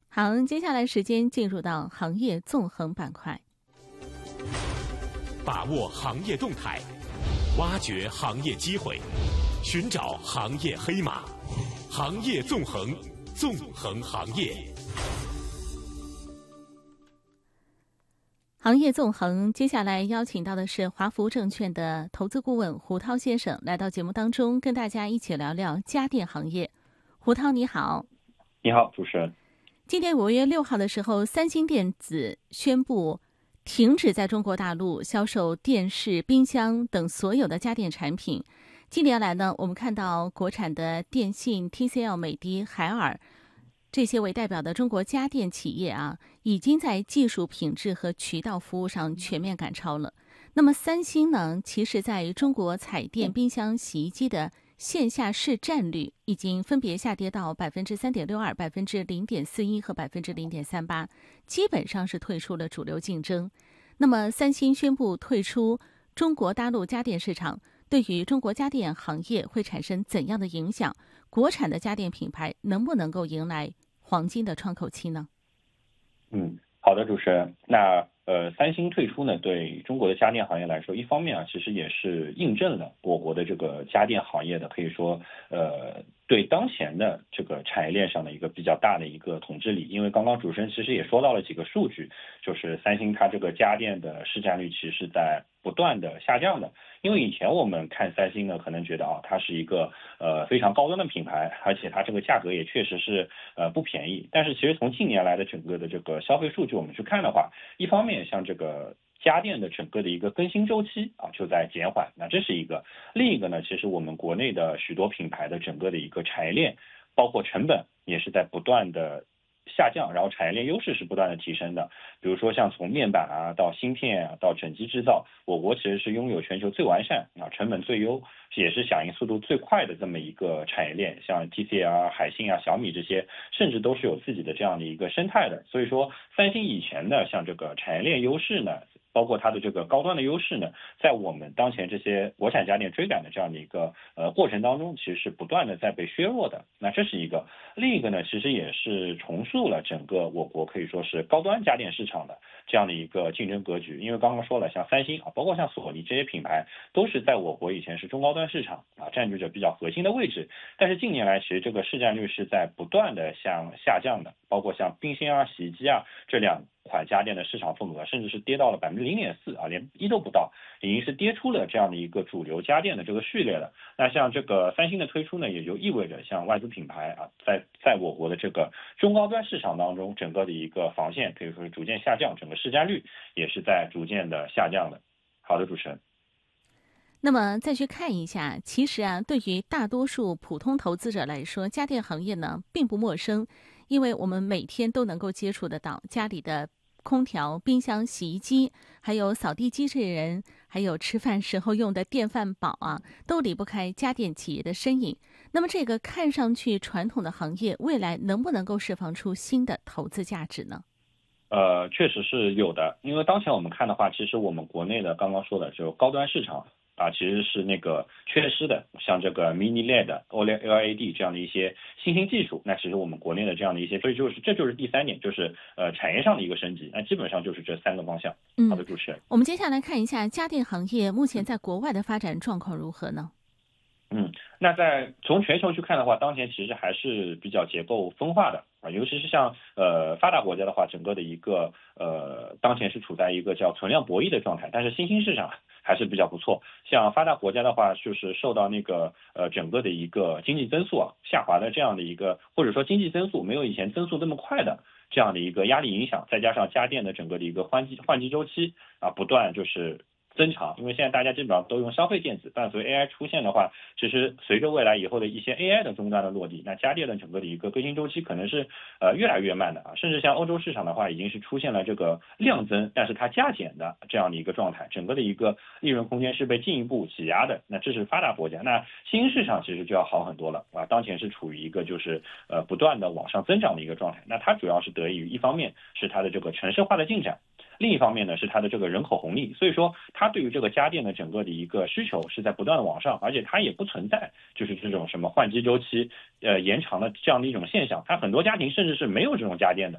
好，接下来时间进入到行业纵横板块， 把握行业动态，挖掘行业机会，寻找行业黑马，行业纵横，纵横行业。 行业纵横，接下来邀请到的是华福证券的投资顾问胡涛先生来到节目当中，跟大家一起聊聊家电行业。胡涛你好。 你好，主持人。 今年5月6号的时候，三星电子宣布停止在中国大陆销售电视、冰箱等所有的家电产品。近年来呢，我们看到国产的电信、TCL、美的、海尔这些为代表的中国家电企业啊，已经在技术品质和渠道服务上全面赶超了。那么三星呢，其实在中国彩电、冰箱、洗衣机的线下市占率已经分别下跌到3.62%、0.41%和0.38%，基本上是退出了主流竞争。那么三星宣布退出中国大陆家电市场，对于中国家电行业会产生怎样的影响？国产的家电品牌能不能够迎来黄金的窗口期呢？ 好的，主持人。那三星退出呢，对中国的家电行业来说，一方面其实也是印证了我国的这个家电行业的可以说对当前的这个产业链上的一个比较大的一个统治力。因为刚刚主持人其实也说到了几个数据，就是三星它这个家电的市占率其实是在不断的下降的。因为以前我们看三星呢，可能觉得它是一个非常高端的品牌，而且它这个价格也确实是不便宜。但是其实从近年来的整个的这个消费数据我们去看的话，一方面像这个家电的整个的一个更新周期就在减缓，那这是一个。另一个呢，其实我们国内的许多品牌的整个的一个产业链，包括成本也是在不断的下降，然后产业链优势是不断的提升的。比如说像从面板到芯片到整机制造，我国其实是拥有全球最完善成本最优，也是响应速度最快的这么一个产业链。像 TCL、海信小米这些，甚至都是有自己的这样的一个生态的。所以说三星以前呢，像这个产业链优势呢，包括它的这个高端的优势呢，在我们当前这些国产家电追赶的这样的一个过程当中，其实是不断的在被削弱的。那这是一个。另一个呢，其实也是重塑了整个我国可以说是高端家电市场的这样的一个竞争格局。因为刚刚说了，像三星包括像索尼这些品牌，都是在我国以前是中高端市场占据着比较核心的位置。但是近年来，其实这个市占率是在不断的向下降的，包括像冰箱洗衣机这两款家电的市场份额甚至是跌到了0.4%连1都不到，已经是跌出了这样的一个主流家电的这个序列了。那像这个三星的推出呢，也就意味着像外资品牌在我国的这个中高端市场当中，整个的一个防线可以说是逐渐下降，整个市占率也是在逐渐的下降的。好的，主持人。 那么再去看一下，其实对于大多数普通投资者来说，家电行业呢并不陌生，因为我们每天都能够接触得到家里的空调、冰箱、洗衣机，还有扫地机器人，还有吃饭时候用的电饭煲都离不开家电企业的身影。那么这个看上去传统的行业，未来能不能够释放出新的投资价值呢？ 确实是有的。因为当前我们看的话，其实我们国内的刚刚说的就高端市场其实是那个缺失的，像这个 Mini LED、OLED 这样的一些新兴技术。那其实我们国内的这样的一些，所以这就是第三点，就是产业上的一个升级。那基本上就是这3个方向。好的，主持人。 我们接下来看一下家电行业目前在国外的发展状况如何呢？ 那从全球去看的话，当前其实还是比较结构分化的尤其是像发达国家的话，整个的一个当前是处在一个叫存量博弈的状态，但是新兴市场还是比较不错。像发达国家的话，就是受到那个整个的一个经济增速下滑的这样的一个，或者说经济增速没有以前增速那么快的这样的一个压力影响，再加上家电的整个的一个换机周期不断就是增长。因为现在大家基本上都用消费电子，伴随 AI 出现的话，其实随着未来以后的一些 AI 的终端的落地，那家电的整个的一个更新周期可能是越来越慢的甚至像欧洲市场的话，已经是出现了这个量增，但是它价减的这样的一个状态，整个的一个利润空间是被进一步挤压的。那这是发达国家。那新兴市场其实就要好很多了当前是处于一个就是不断的往上增长的一个状态。那它主要是得益于一方面是它的这个城市化的进展，另一方面呢是它的这个人口红利。所以说它对于这个家电的整个的一个需求是在不断的往上，而且它也不存在就是这种什么换机周期延长的这样的一种现象。它很多家庭甚至是没有这种家电的。